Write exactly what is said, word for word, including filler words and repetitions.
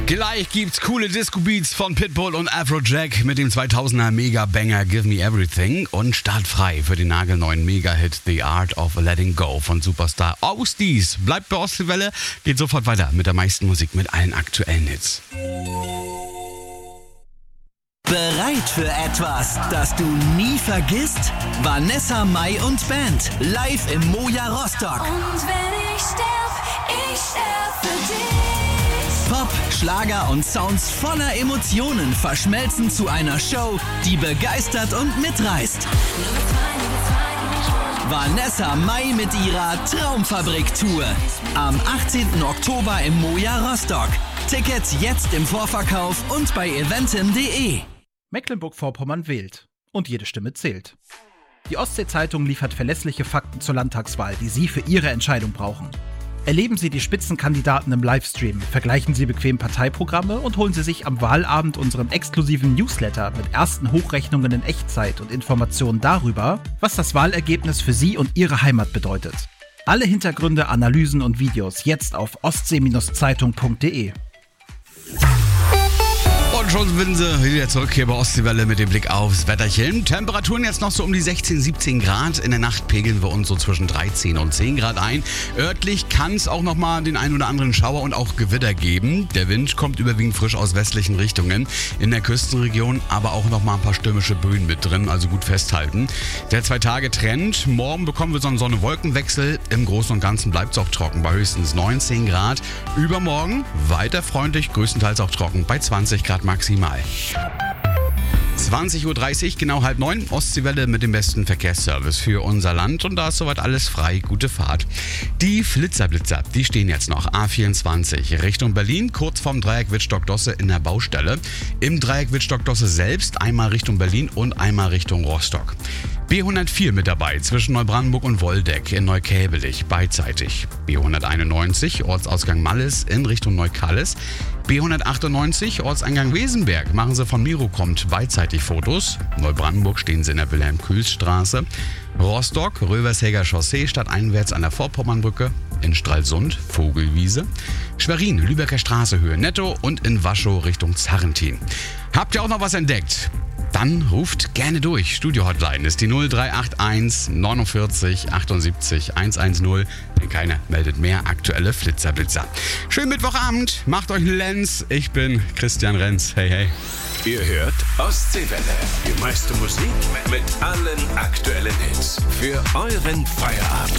Gleich gibt's coole Disco-Beats von Pitbull und Afrojack mit dem zweitausender Mega-Banger Give Me Everything und startfrei für den nagelneuen Mega-Hit The Art of Letting Go von Superstar Ausdies. Bleibt bei Ostseewelle, geht sofort weiter mit der meisten Musik, mit allen aktuellen Hits. Bereit für etwas, das du nie vergisst? Vanessa Mai und Band, live im Moja Rostock. Und wenn ich sterb, ich sterb für dich. Pop, Schlager und Sounds voller Emotionen verschmelzen zu einer Show, die begeistert und mitreißt. Vanessa Mai mit ihrer Traumfabrik-Tour. Am achtzehnten Oktober im Moja Rostock. Tickets jetzt im Vorverkauf und bei eventim punkt de. Mecklenburg-Vorpommern wählt. Und jede Stimme zählt. Die Ostsee-Zeitung liefert verlässliche Fakten zur Landtagswahl, die Sie für Ihre Entscheidung brauchen. Erleben Sie die Spitzenkandidaten im Livestream, vergleichen Sie bequem Parteiprogramme und holen Sie sich am Wahlabend unseren exklusiven Newsletter mit ersten Hochrechnungen in Echtzeit und Informationen darüber, was das Wahlergebnis für Sie und Ihre Heimat bedeutet. Alle Hintergründe, Analysen und Videos jetzt auf ostsee Zeitung punkt de. Und schon sind sie wieder zurück hier bei Ostseewelle mit dem Blick aufs Wetterchen. Temperaturen jetzt noch so um die sechzehn, siebzehn Grad. In der Nacht pegeln wir uns so zwischen dreizehn und zehn Grad ein. Örtlich kann es auch nochmal den einen oder anderen Schauer und auch Gewitter geben. Der Wind kommt überwiegend frisch aus westlichen Richtungen. In der Küstenregion aber auch nochmal ein paar stürmische Böen mit drin, also gut festhalten. Der Zwei-Tage-Trend. Morgen bekommen wir so einen Sonne-Wolken-Wechsel. Im Großen und Ganzen bleibt es auch trocken bei höchstens neunzehn Grad. Übermorgen weiter freundlich, größtenteils auch trocken bei zwanzig Grad maximal. zwanzig Uhr dreißig, genau halb neun, Ostseewelle mit dem besten Verkehrsservice für unser Land und da ist soweit alles frei, gute Fahrt. Die Flitzerblitzer, die stehen jetzt noch A vierundzwanzig Richtung Berlin, kurz vorm Dreieck Wittstock-Dosse in der Baustelle. Im Dreieck Wittstock-Dosse selbst einmal Richtung Berlin und einmal Richtung Rostock. B hundertvier mit dabei zwischen Neubrandenburg und Woldeck in Neukäbelich beidseitig. B hunderteinundneunzig Ortsausgang Mallis in Richtung Neukallis. B hundertachtundneunzig Ortseingang Wesenberg machen sie von Miro kommt beidseitig Fotos. Neubrandenburg stehen sie in der Wilhelm-Kühls-Straße. Rostock, Rövershäger Chaussee stadteinwärts an der Vorpommernbrücke. In Stralsund, Vogelwiese. Schwerin, Lübecker Straße Höhe Netto und in Waschow Richtung Zarrentin. Habt ihr auch noch was entdeckt? Dann ruft gerne durch. Studio-Hotline ist die null drei acht eins neunundvierzig achtundsiebzig hundertzehn. Denn keiner meldet mehr aktuelle Flitzerblitzer. Schönen Mittwochabend, macht euch einen Lenz. Ich bin Christian Renz. Hey, hey. Ihr hört Ostseewelle. Die meiste Musik mit allen aktuellen Hits. Für euren Feierabend.